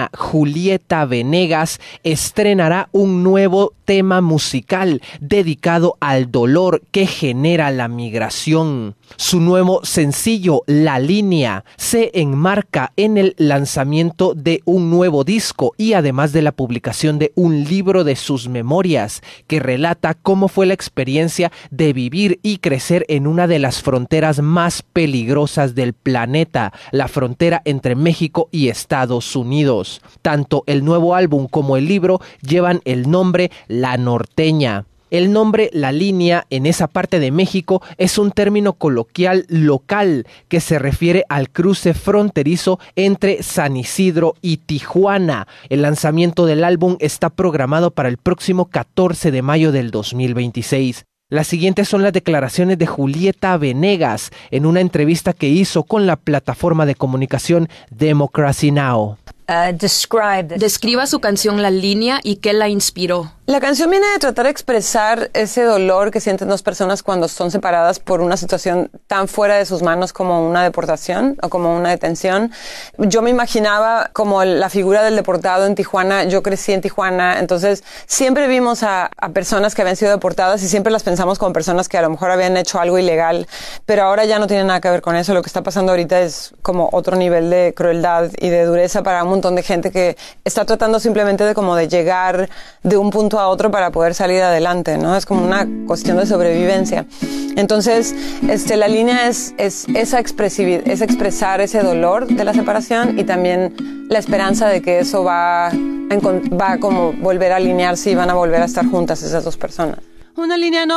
mexicana Julieta Venegas estrenará un nuevo tema musical dedicado al dolor que genera la migración. Su nuevo sencillo, La Línea, se enmarca en el lanzamiento de un nuevo disco y además de la publicación de un libro de sus memorias que relata cómo fue la experiencia de vivir y crecer en una de las fronteras más peligrosas del planeta, la frontera entre México y Estados Unidos. Tanto el nuevo álbum como el libro llevan el nombre La Norteña. El nombre La Línea en esa parte de México es un término coloquial local que se refiere al cruce fronterizo entre San Isidro y Tijuana. El lanzamiento del álbum está programado para el próximo 14 de mayo del 2026. Las siguientes son las declaraciones de Julieta Venegas en una entrevista que hizo con la plataforma de comunicación Democracy Now! Describa su canción La Línea y qué la inspiró. La canción viene de tratar de expresar ese dolor que sienten dos personas cuando son separadas por una situación tan fuera de sus manos como una deportación o como una detención. Yo me imaginaba como la figura del deportado en Tijuana. Yo crecí en Tijuana, entonces siempre vimos a personas que habían sido deportadas y siempre las pensamos como personas que a lo mejor habían hecho algo ilegal, pero ahora ya no tiene nada que ver con eso. Lo que está pasando ahorita es como otro nivel de crueldad y de dureza para un montón de gente que está tratando simplemente de como de llegar de un punto a otro para poder salir adelante, ¿no? Es como una cuestión de sobrevivencia. Entonces, la línea es expresar ese dolor de la separación y también la esperanza de que eso va a como volver a alinearse y van a volver a estar juntas esas dos personas. Una línea no